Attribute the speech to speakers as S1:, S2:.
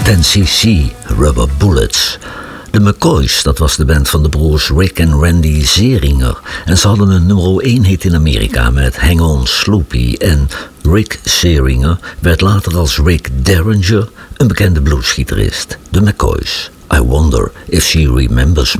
S1: 10cc, Rubber Bullets. De McCoys, dat was de band van de broers Rick en Randy Zeringer. En ze hadden een nummer 1 hit in Amerika met Hang On Sloopy. En Rick Zeringer werd later als Rick Derringer een bekende bluesgitarist. De McCoys, I Wonder If She Remembers Me.